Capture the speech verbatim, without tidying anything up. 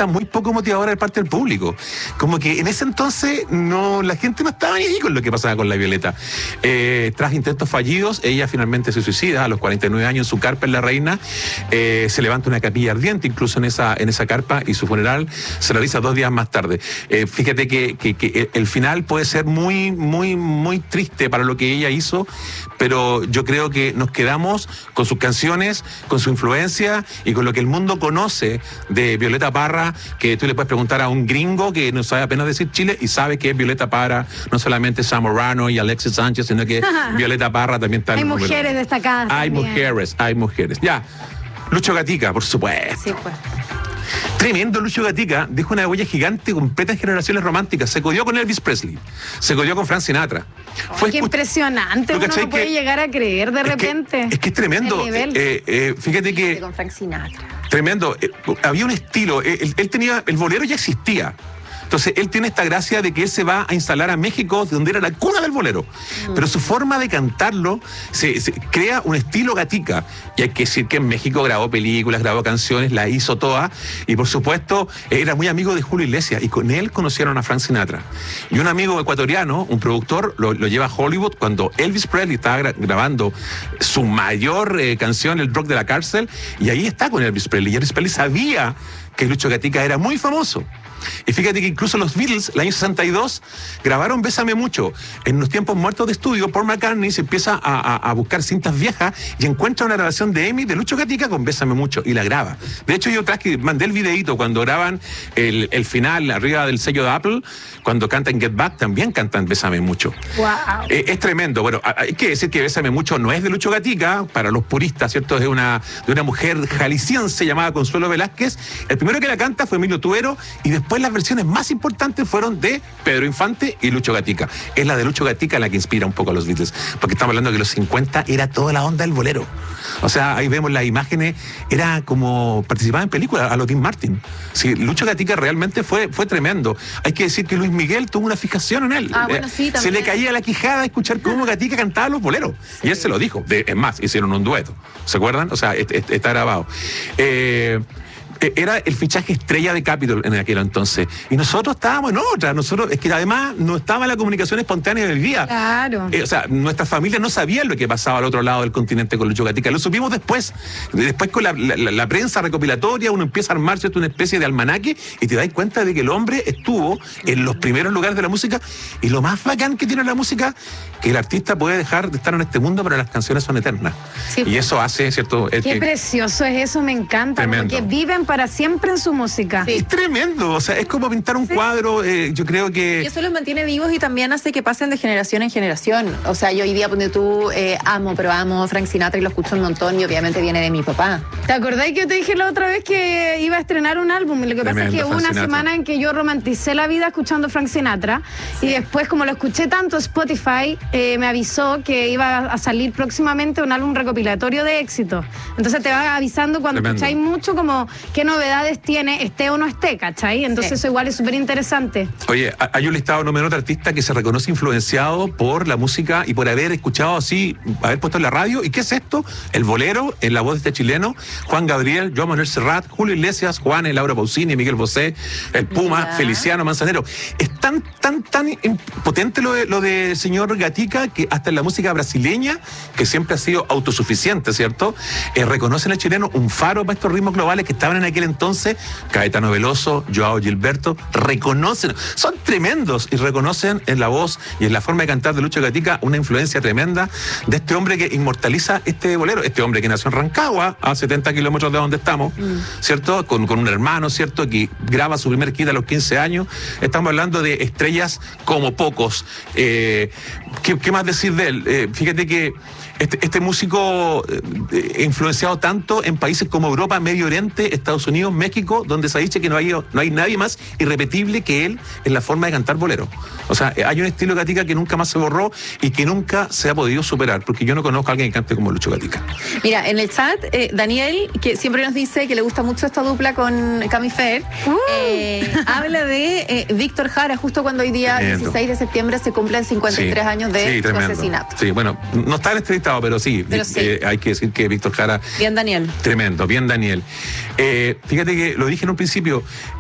respuesta muy poco motivadora de parte del público. Como que en ese entonces no, la gente no estaba ni ahí con lo que pasaba con la Violeta. Eh, tras intentos fallidos, ella finalmente se suicida a los cuarenta y nueve años en su carpa en La Reina. Eh, se levanta una capilla ardiente incluso en esa, en esa carpa, y su funeral se realiza dos días más tarde. Eh, fíjate que, que, que el final puede ser muy, muy, muy triste para lo que ella hizo, pero yo creo que nos quedamos con sus canciones, con su influencia y con lo que el mundo conoce de Violeta Parra, que tú le puedes preguntar a un gringo que no sabe apenas decir Chile y sabe que es Violeta Parra, no solamente Zamorano y Alexis Sánchez, sino que Violeta Parra también está... Hay mujeres bueno, destacadas Hay también. mujeres, hay mujeres. Ya, Lucho Gatica, por supuesto. Sí, pues. Tremendo Lucho Gatica, dejó una huella gigante completa en generaciones románticas. Se codió con Elvis Presley, se codió con Frank Sinatra. Fue Qué impresionante, uno no puede que, llegar a creer de es repente. Que, es que es tremendo. Eh, eh, fíjate que... Con Frank Sinatra. Tremendo. Eh, había un estilo, eh, él, él tenía, el bolero ya existía. Entonces, él tiene esta gracia de que él se va a instalar a México, donde era la cuna del bolero. Mm. Pero su forma de cantarlo se, se crea un estilo Gatica. Y hay que decir que en México grabó películas, grabó canciones, la hizo toda. Y por supuesto, era muy amigo de Julio Iglesias. Y con él conocieron a Frank Sinatra. Y un amigo ecuatoriano, un productor, lo, lo lleva a Hollywood cuando Elvis Presley estaba gra grabando su mayor eh, canción, El Rock de la Cárcel. Y ahí está con Elvis Presley. Y Elvis Presley sabía que Lucho Gatica era muy famoso. Y fíjate que incluso los Beatles, el año sesenta y dos, grabaron Bésame Mucho. En los tiempos muertos de estudio, Paul McCartney se empieza a, a, a buscar cintas viejas y encuentra una grabación de Amy de Lucho Gatica con Bésame Mucho y la graba. De hecho, yo traje, mandé el videíto cuando graban el, el final arriba del sello de Apple, cuando cantan Get Back, también cantan Bésame Mucho. Wow. Eh, es tremendo. Bueno, hay que decir que Bésame Mucho no es de Lucho Gatica, para los puristas, ¿cierto? Es de una, de una mujer jalisciense llamada Consuelo Velázquez. El primero que la canta fue Emilio Tuero y después las versiones más importantes fueron de Pedro Infante y Lucho Gatica. Es la de Lucho Gatica la que inspira un poco a los Beatles, porque estamos hablando de que los cincuenta era toda la onda del bolero. O sea, ahí vemos las imágenes, era como participaba en películas a lo Tim Martin. Sí, Lucho Gatica realmente fue, fue tremendo. Hay que decir que Luis Miguel tuvo una fijación en él. Ah, bueno, sí, se le caía la quijada a escuchar cómo Gatica cantaba los boleros. Sí. Y él se lo dijo. De, es más, hicieron un dueto. ¿Se acuerdan? O sea, está grabado. Eh... Era el fichaje estrella de Capitol en aquel entonces. Y nosotros estábamos en otra. Nosotros, es que además no estaba la comunicación espontánea del día. Claro. Eh, o sea, nuestras familias no sabían lo que pasaba al otro lado del continente con Lucho Gatica. Lo supimos después. Después con la, la, la prensa recopilatoria, uno empieza a armar, ¿cierto?, una especie de almanaque y te das cuenta de que el hombre estuvo en los primeros lugares de la música. Y lo más bacán que tiene la música, que el artista puede dejar de estar en este mundo, pero las canciones son eternas. Sí. Y eso hace, ¿cierto? El Qué que... precioso es eso, me encanta. Tremendo. Porque viven para siempre en su música. Sí. Es tremendo, o sea, es como pintar un sí. cuadro, eh, yo creo que... Y eso los mantiene vivos y también hace que pasen de generación en generación. O sea, yo hoy día, donde tú eh, amo, pero amo Frank Sinatra y lo escucho un montón y obviamente viene de mi papá. ¿Te acordás que yo te dije la otra vez que iba a estrenar un álbum? Lo que tremendo, pasa es que hubo una Sinatra. semana en que yo romanticé la vida escuchando Frank Sinatra sí. y después, como lo escuché tanto, Spotify eh, me avisó que iba a salir próximamente un álbum recopilatorio de éxito. Entonces te va avisando cuando tremendo. escucháis mucho como qué novedades tiene, esté o no esté, ¿cachai? Entonces sí. eso igual es súper interesante. Oye, hay un listado no menor de artistas que se reconoce influenciado por la música y por haber escuchado así, haber puesto en la radio. ¿Y qué es esto? El bolero, en la voz de este chileno, Juan Gabriel, Joan Manuel Serrat, Julio Iglesias, Juanes, Laura Pausini, Miguel Bosé, el Puma, yeah. Feliciano Manzanero. Es tan, tan, tan potente lo de, lo de señor Gatica que hasta en la música brasileña, que siempre ha sido autosuficiente, ¿cierto? Eh, reconocen al chileno un faro para estos ritmos globales que estaban en aquel entonces. Caetano Veloso, Joao Gilberto, reconocen, son tremendos y reconocen en la voz y en la forma de cantar de Lucho Gatica una influencia tremenda de este hombre que inmortaliza este bolero, este hombre que nació en Rancagua, a setenta kilómetros de donde estamos, mm. ¿cierto? Con, con un hermano, ¿cierto? Que graba su primer hit a los quince años. Estamos hablando de estrellas como pocos. Eh, ¿qué, ¿Qué más decir de él? Eh, fíjate que Este, este músico eh, influenciado tanto en países como Europa, Medio Oriente, Estados Unidos, México, donde se ha dicho que no hay, no hay nadie más irrepetible que él en la forma de cantar bolero. O sea, hay un estilo Gatica que nunca más se borró y que nunca se ha podido superar, porque yo no conozco a alguien que cante como Lucho Gatica. Mira, en el chat, eh, Daniel, que siempre nos dice que le gusta mucho esta dupla con Cami Fer, uh. eh, habla de eh, Víctor Jara, justo cuando hoy día, tremendo. dieciséis de septiembre, se cumplen cincuenta y tres sí, años de sí, su asesinato. Sí, bueno, no está en este listado, pero sí, pero sí. Eh, hay que decir que Víctor Jara... Bien, Daniel. Tremendo, bien, Daniel. Eh, fíjate que lo dije en un principio,